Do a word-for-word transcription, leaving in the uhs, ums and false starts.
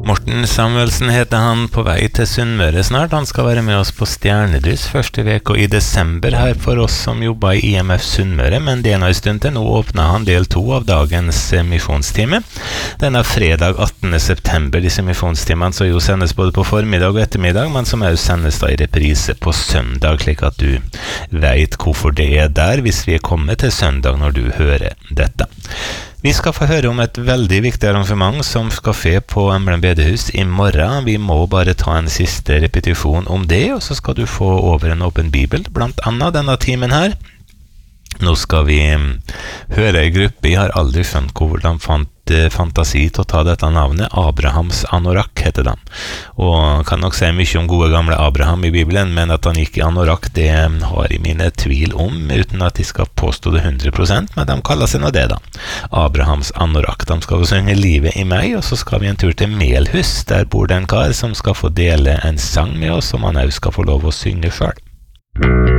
Morten Samuelsen heter han, på vei til Sunnmøre snart. Han skal være med oss på Stjernelys første veka i desember her for oss som jobber i I M F Sunnmøre, men det er nå en stund til. Nå åpner han del to av dagens misjonstime. Denne fredag attende september, disse misjonstimene som jo sendes både på formiddag og ettermiddag, men som også sendes da i reprise på søndag, slik at du vet hvorfor det er der hvis vi er kommet til søndag når du hører dette. Vi skal få høre om et veldig viktig arrangement som skal skje på Emblem bedehus i morgen. Vi må bare ta en siste repetisjon om det, og så skal du få over en åpen bibel, blant annet denne timen her. Nå skal vi høre en gruppe, jeg har aldri skjønt hvordan fant fantasi til å ta dette navnet. Abrahams anorakk heter den, og kan nok si mye om gode gamle Abraham i Bibelen, men at han gikk i anorakk, det har jeg mine tvil om, uten at de skal påstå det hundre prosent, men de kaller seg nå det da. Abrahams anorakk. De skal synge Livet i meg, og så skal vi en tur til Melhus. Der bor det en kar som skal få dele en sang med oss, som han også skal få lov å synge selv.